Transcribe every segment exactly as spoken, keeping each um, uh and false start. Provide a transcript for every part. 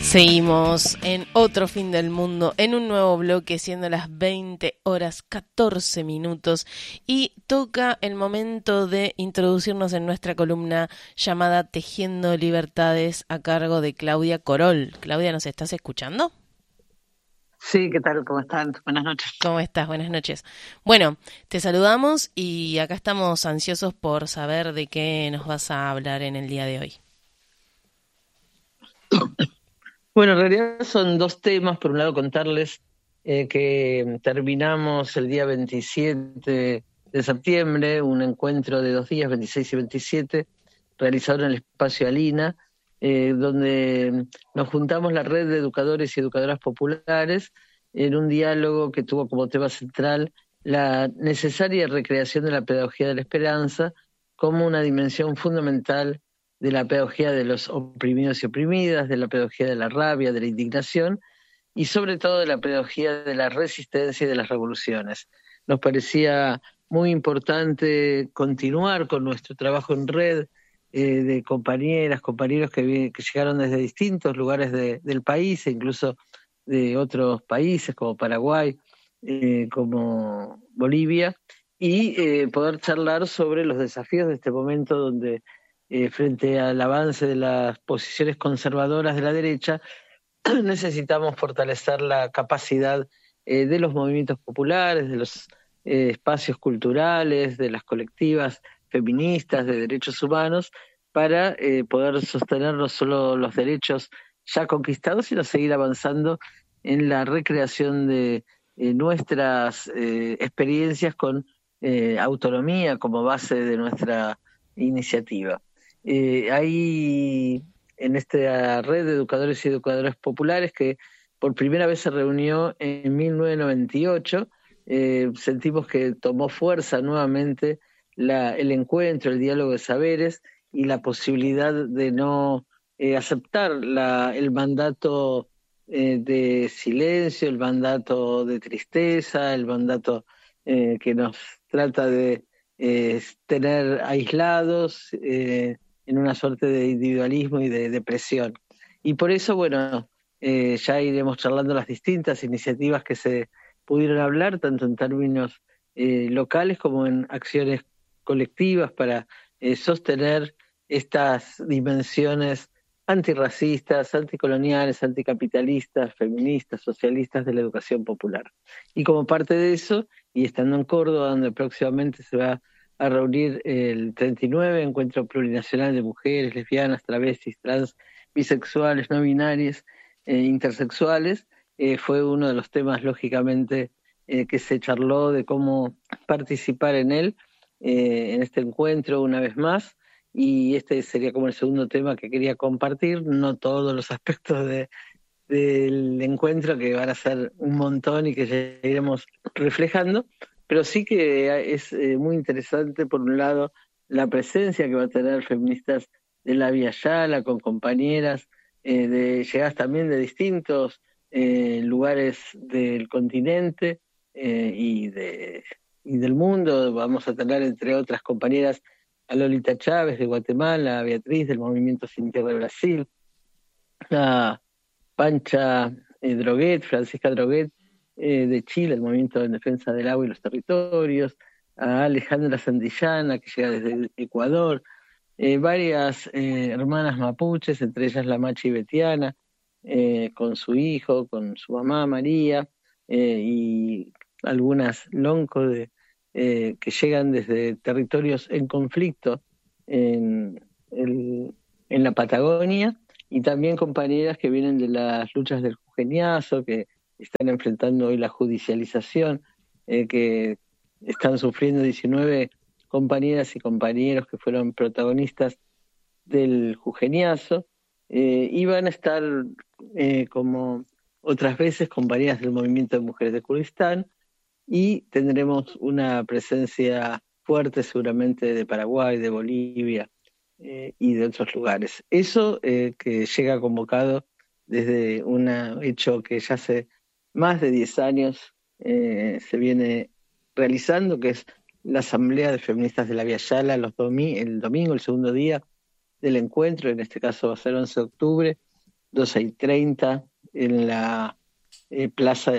Seguimos en otro fin del mundo, en un nuevo bloque, siendo las veinte horas catorce minutos, y toca el momento de introducirnos en nuestra columna llamada Tejiendo Libertades, a cargo de Claudia Corol. Claudia, ¿nos estás escuchando? Sí, ¿qué tal? ¿Cómo están? Buenas noches. ¿Cómo estás? Buenas noches. Bueno, te saludamos y acá estamos ansiosos por saber de qué nos vas a hablar en el día de hoy. Bueno, en realidad son dos temas. Por un lado, contarles eh, que terminamos el día veintisiete de septiembre, un encuentro de dos días, veintiséis y veintisiete, realizado en el espacio Alina, eh, donde nos juntamos la red de educadores y educadoras populares en un diálogo que tuvo como tema central la necesaria recreación de la pedagogía de la esperanza como una dimensión fundamental de la pedagogía de los oprimidos y oprimidas, de la pedagogía de la rabia, de la indignación y sobre todo de la pedagogía de la resistencia y de las revoluciones. Nos parecía muy importante continuar con nuestro trabajo en red eh, de compañeras, compañeros que, que llegaron desde distintos lugares de, del país e incluso de otros países como Paraguay, eh, como Bolivia, y eh, poder charlar sobre los desafíos de este momento donde Eh, frente al avance de las posiciones conservadoras de la derecha, necesitamos fortalecer la capacidad eh, de los movimientos populares, de los eh, espacios culturales, de las colectivas feministas, de derechos humanos, para eh, poder sostener no solo los derechos ya conquistados, sino seguir avanzando en la recreación de eh, nuestras eh, experiencias con eh, autonomía como base de nuestra iniciativa. Eh, hay en esta red de educadores y educadoras populares que por primera vez se reunió en mil novecientos noventa y ocho, eh, sentimos que tomó fuerza nuevamente la, el encuentro, el diálogo de saberes y la posibilidad de no eh, aceptar la, el mandato eh, de silencio, el mandato de tristeza, el mandato eh, que nos trata de eh, tener aislados, eh, en una suerte de individualismo y de depresión. Y por eso, bueno, eh, ya iremos charlando las distintas iniciativas que se pudieron hablar, tanto en términos eh, locales como en acciones colectivas para eh, sostener estas dimensiones antirracistas, anticoloniales, anticapitalistas, feministas, socialistas de la educación popular. Y como parte de eso, y estando en Córdoba, donde próximamente se va a reunir el treinta y nueve Encuentro Plurinacional de Mujeres, Lesbianas, Travestis, Trans, Bisexuales, No Binarias, eh, Intersexuales, eh, fue uno de los temas, lógicamente, eh, que se charló de cómo participar en él, eh, en este encuentro una vez más, y este sería como el segundo tema que quería compartir, no todos los aspectos de, del encuentro, que van a ser un montón y que ya iremos reflejando, pero sí que es eh, muy interesante, por un lado, la presencia que va a tener feministas de la Vía Yala, con compañeras eh, de llegadas también de distintos eh, lugares del continente eh, y, de, y del mundo. Vamos a tener, entre otras compañeras, a Lolita Chávez de Guatemala, a Beatriz del Movimiento Sin Tierra de Brasil, a Pancha eh, Droguet, Francisca Droguet, eh, de Chile, el Movimiento en Defensa del Agua y los Territorios, a Alejandra Santillana, que llega desde Ecuador, eh, varias eh, hermanas mapuches, entre ellas la Machi Betiana, eh, con su hijo, con su mamá María, eh, y algunas loncos de, eh, que llegan desde territorios en conflicto en, el, en la Patagonia, y también compañeras que vienen de las luchas del Jujeñazo, que están enfrentando hoy la judicialización, eh, que están sufriendo diecinueve compañeras y compañeros que fueron protagonistas del Jujeñazo, eh, y van a estar, eh, como otras veces, compañeras del Movimiento de Mujeres de Kurdistán, y tendremos una presencia fuerte seguramente de Paraguay, de Bolivia, eh, y de otros lugares. Eso eh, que llega convocado desde un hecho que ya hace más de diez años eh, se viene realizando, que es la Asamblea de Feministas de la Vía Yala, los domi- el domingo, el segundo día del encuentro, en este caso va a ser once de octubre, doce y treinta, en la eh, plaza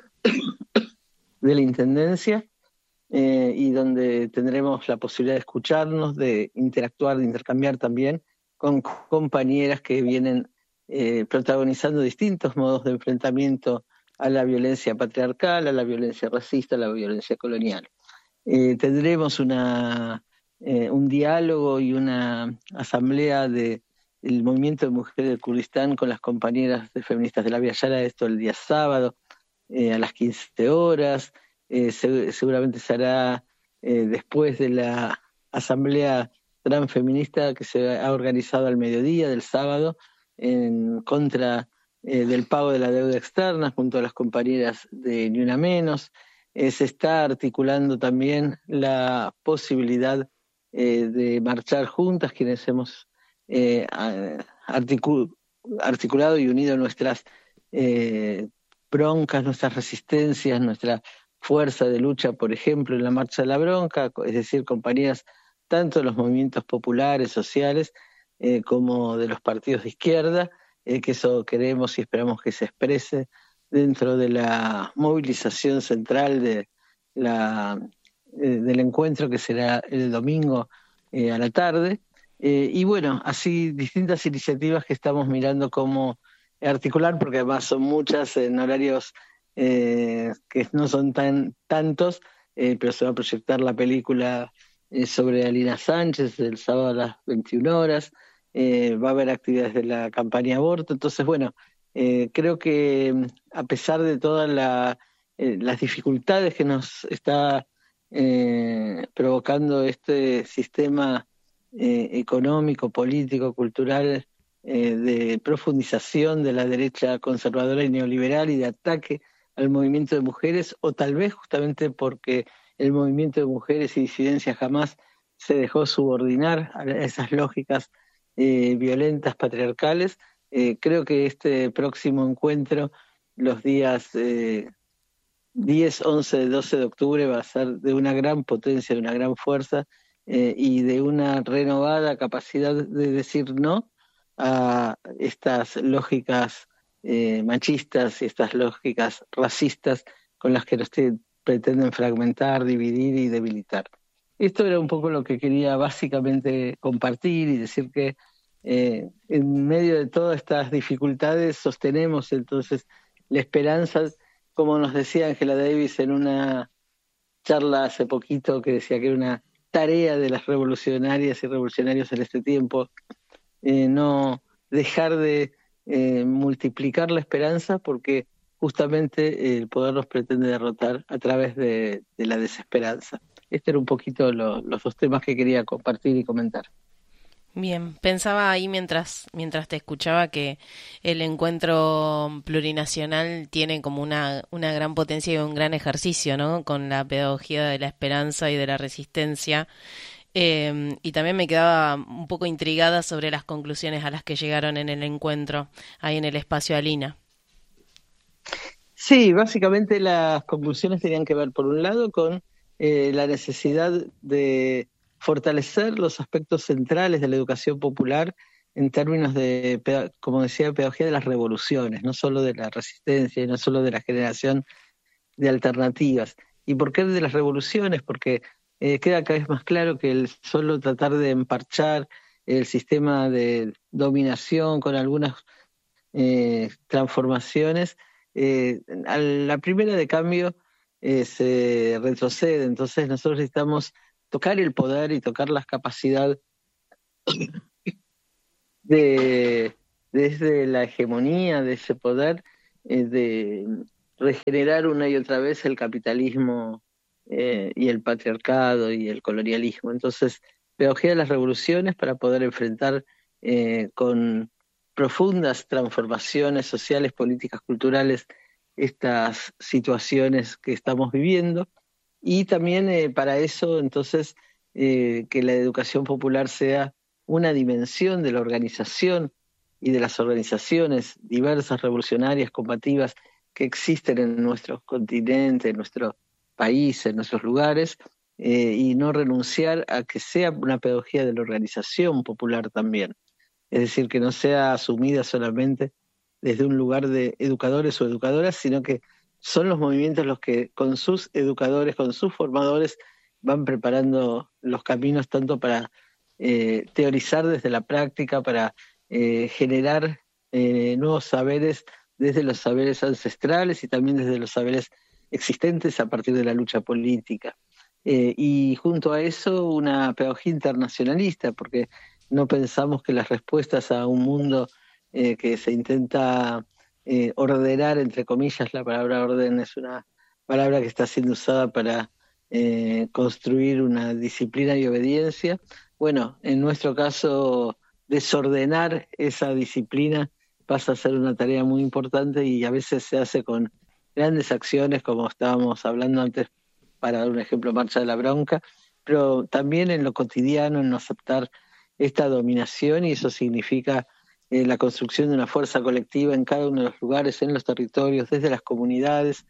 de la Intendencia, eh, y donde tendremos la posibilidad de escucharnos, de interactuar, de intercambiar también con compañeras que vienen eh, protagonizando distintos modos de enfrentamiento a la violencia patriarcal, a la violencia racista, a la violencia colonial. Eh, tendremos una, eh, un diálogo y una asamblea de el movimiento de mujeres del Kurdistán con las compañeras de feministas de la Via Yala, esto el día sábado, eh, a las quince horas. Eh, se, seguramente se hará eh, después de la asamblea transfeminista que se ha organizado al mediodía del sábado en contra eh, del pago de la deuda externa junto a las compañeras de Ni Una Menos. Eh, se está articulando también la posibilidad eh, de marchar juntas, quienes hemos eh, articul articulado y unido nuestras eh, broncas, nuestras resistencias, nuestra fuerza de lucha, por ejemplo, en la Marcha de la Bronca, es decir, compañías tanto de los movimientos populares, sociales, eh, como de los partidos de izquierda, eh, que eso queremos y esperamos que se exprese dentro de la movilización central de la, eh, del encuentro que será el domingo eh, a la tarde. Eh, y bueno, así distintas iniciativas que estamos mirando cómo articular, porque además son muchas en horarios eh, que no son tan tantos, eh, pero se va a proyectar la película eh, sobre Alina Sánchez el sábado a las veintiuna horas, eh, va a haber actividades de la campaña aborto, entonces bueno, eh, creo que a pesar de todas la, eh, las dificultades que nos está eh, provocando este sistema eh, económico, político, cultural, eh, de profundización de la derecha conservadora y neoliberal y de ataque al movimiento de mujeres, o tal vez justamente porque el movimiento de mujeres y disidencias jamás se dejó subordinar a esas lógicas eh, violentas patriarcales. Eh, creo que este próximo encuentro, los días eh, diez, once, doce de octubre, va a ser de una gran potencia, de una gran fuerza eh, y de una renovada capacidad de decir no a estas lógicas eh, machistas y estas lógicas racistas con las que los pretenden fragmentar, dividir y debilitar. Esto era un poco lo que quería básicamente compartir y decir que eh, en medio de todas estas dificultades sostenemos entonces la esperanza, como nos decía Angela Davis en una charla hace poquito, que decía que era una tarea de las revolucionarias y revolucionarios en este tiempo, eh, no dejar de eh, multiplicar la esperanza, porque justamente el poder nos pretende derrotar a través de, de la desesperanza. Este era un poquito lo, los dos temas que quería compartir y comentar. Bien, pensaba ahí mientras, mientras te escuchaba que el encuentro plurinacional tiene como una, una gran potencia y un gran ejercicio, ¿no? Con la pedagogía de la esperanza y de la resistencia. Eh, y también me quedaba un poco intrigada sobre las conclusiones a las que llegaron en el encuentro, ahí en el espacio Alina. Sí, básicamente las conclusiones tenían que ver, por un lado, con eh, la necesidad de fortalecer los aspectos centrales de la educación popular en términos de, como decía, pedagogía de las revoluciones, no solo de la resistencia y no solo de la generación de alternativas. ¿Y por qué de las revoluciones? Porque eh, queda cada vez más claro que el solo tratar de emparchar el sistema de dominación con algunas eh, transformaciones, eh, a la primera de cambio eh, se retrocede. Entonces nosotros necesitamos tocar el poder y tocar la capacidad de, desde la hegemonía de ese poder, eh, de regenerar una y otra vez el capitalismo eh, y el patriarcado y el colonialismo. Entonces, pedagogía de las revoluciones para poder enfrentar eh, con profundas transformaciones sociales, políticas, culturales, estas situaciones que estamos viviendo. Y también eh, para eso, entonces, eh, que la educación popular sea una dimensión de la organización y de las organizaciones diversas, revolucionarias, combativas, que existen en nuestro continente, en nuestro país, en nuestros lugares, eh, y no renunciar a que sea una pedagogía de la organización popular también. Es decir, que no sea asumida solamente desde un lugar de educadores o educadoras, sino que son los movimientos los que con sus educadores, con sus formadores, van preparando los caminos tanto para eh, teorizar desde la práctica, para eh, generar eh, nuevos saberes desde los saberes ancestrales y también desde los saberes existentes a partir de la lucha política. Eh, y junto a eso una pedagogía internacionalista, porque no pensamos que las respuestas a un mundo eh, que se intenta eh, ordenar, entre comillas, la palabra orden es una palabra que está siendo usada para eh, construir una disciplina y obediencia. Bueno, en nuestro caso, desordenar esa disciplina pasa a ser una tarea muy importante y a veces se hace con grandes acciones, como estábamos hablando antes, para dar un ejemplo, Marcha de la Bronca, pero también en lo cotidiano, en no aceptar esta dominación, y eso significa eh, la construcción de una fuerza colectiva en cada uno de los lugares, en los territorios, desde las comunidades,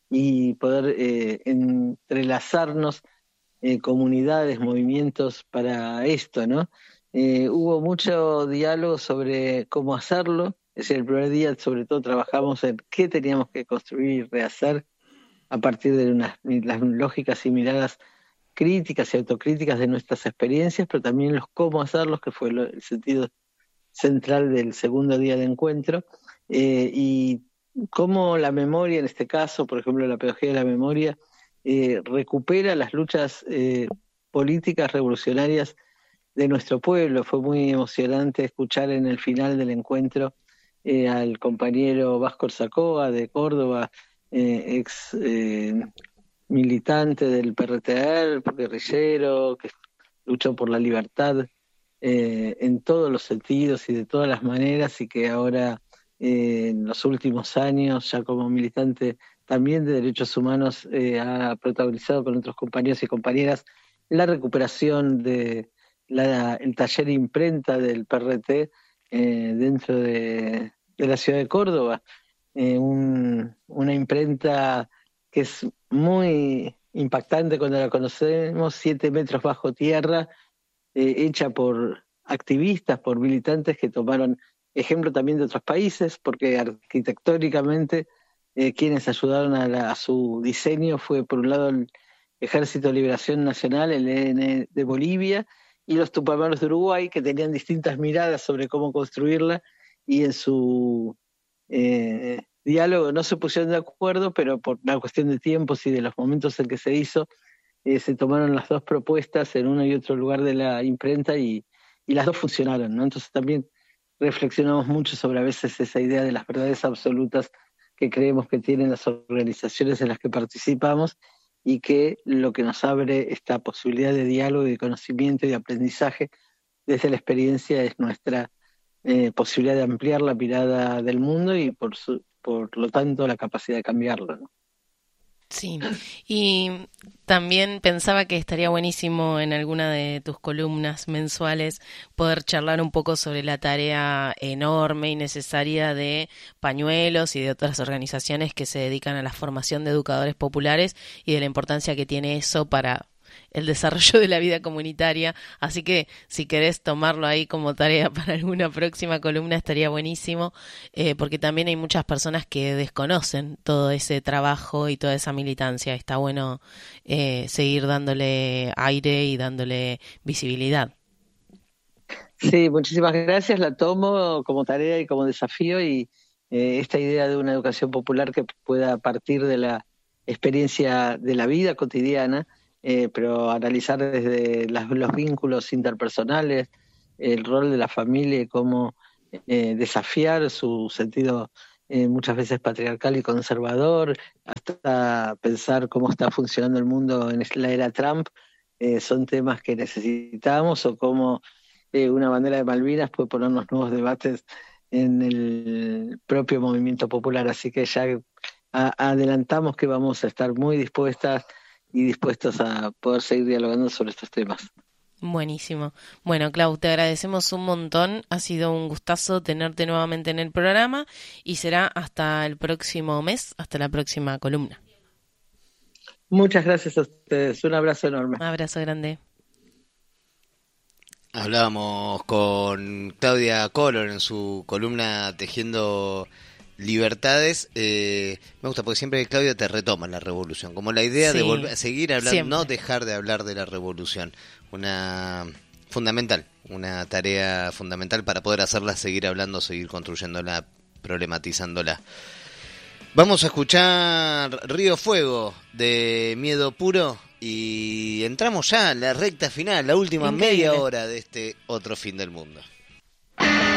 y poder eh, entrelazarnos eh, comunidades, movimientos para esto, ¿no? Eh, hubo mucho diálogo sobre cómo hacerlo. Es decir, el primer día sobre todo trabajamos en qué teníamos que construir y rehacer a partir de unas, las lógicas y miradas críticas y autocríticas de nuestras experiencias, pero también los cómo hacerlos, que fue lo, el sentido central del segundo día de encuentro, eh, y cómo la memoria, en este caso, por ejemplo, la pedagogía de la memoria, eh, recupera las luchas eh, políticas revolucionarias de nuestro pueblo. Fue muy emocionante escuchar en el final del encuentro eh, al compañero Vasco Orzacoa de Córdoba, eh, ex eh, militante del P R T R, guerrillero, que luchó por la libertad eh, en todos los sentidos y de todas las maneras, y que ahora eh, en los últimos años, ya como militante también de derechos humanos, eh, ha protagonizado con otros compañeros y compañeras la recuperación de la, el taller de imprenta del P R T eh, dentro de, de la ciudad de Córdoba, eh, un, una imprenta que es muy impactante cuando la conocemos, siete metros bajo tierra, eh, hecha por activistas, por militantes que tomaron ejemplo también de otros países, porque arquitectónicamente eh, quienes ayudaron a, la, a su diseño fue por un lado el Ejército de Liberación Nacional, el E N de Bolivia, y los tupamaros de Uruguay, que tenían distintas miradas sobre cómo construirla, y en su eh, diálogo no se pusieron de acuerdo, pero por una cuestión de tiempos y de los momentos en que se hizo, eh, se tomaron las dos propuestas en uno y otro lugar de la imprenta y, y las dos funcionaron, ¿no? Entonces también reflexionamos mucho sobre a veces esa idea de las verdades absolutas que creemos que tienen las organizaciones en las que participamos, y que lo que nos abre esta posibilidad de diálogo y de conocimiento y de aprendizaje desde la experiencia es nuestra eh, posibilidad de ampliar la mirada del mundo y por, su, por lo tanto la capacidad de cambiarlo, ¿no? Sí, y también pensaba que estaría buenísimo en alguna de tus columnas mensuales poder charlar un poco sobre la tarea enorme y necesaria de Pañuelos y de otras organizaciones que se dedican a la formación de educadores populares y de la importancia que tiene eso para el desarrollo de la vida comunitaria. Así que si querés tomarlo ahí como tarea para alguna próxima columna estaría buenísimo, eh, porque también hay muchas personas que desconocen todo ese trabajo y toda esa militancia. Está bueno eh, seguir dándole aire y dándole visibilidad. Sí, muchísimas gracias, la tomo como tarea y como desafío, y eh, esta idea de una educación popular que pueda partir de la experiencia de la vida cotidiana, Eh, pero analizar desde las, los vínculos interpersonales, el rol de la familia y cómo eh, desafiar su sentido eh, muchas veces patriarcal y conservador, hasta pensar cómo está funcionando el mundo en la era Trump, eh, son temas que necesitamos, o cómo eh, una bandera de Malvinas puede ponernos nuevos debates en el propio movimiento popular. Así que ya a, adelantamos que vamos a estar muy dispuestas y dispuestos a poder seguir dialogando sobre estos temas. Buenísimo. Bueno, Clau, te agradecemos un montón. Ha sido un gustazo tenerte nuevamente en el programa y será hasta el próximo mes, hasta la próxima columna. Muchas gracias a ustedes. Un abrazo enorme. Un abrazo grande. Hablábamos con Claudia Collor en su columna Tejiendo Libertades. Eh, me gusta porque siempre Claudia te retoma la revolución, como la idea sí, de volver a seguir hablando, siempre. No dejar de hablar de la revolución. Una fundamental, una tarea fundamental para poder hacerla, seguir hablando, seguir construyéndola, problematizándola. Vamos a escuchar Río Fuego de Miedo Puro. Y entramos ya en la recta final, la última Increíble. media hora de este Otro Fin del Mundo.